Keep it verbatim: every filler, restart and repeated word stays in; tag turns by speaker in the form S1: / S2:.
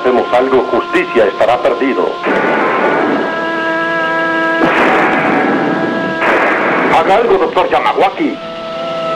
S1: hacemos algo, justicia estará perdido. Haga algo, doctor Yamawaki.